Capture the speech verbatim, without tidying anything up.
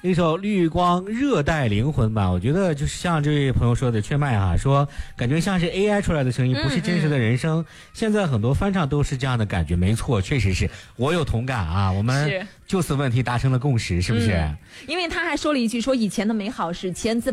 一首《绿光热带灵魂》吧，我觉得就是像这位朋友说的缺麦啊，说感觉像是 A I 出来的声音，不是真实的人声。嗯嗯现在很多翻唱都是这样的感觉，没错，确实是我有同感啊。我们就此问题达成了共识，是不是？ 嗯、因为他还说了一句，说以前的美好是签字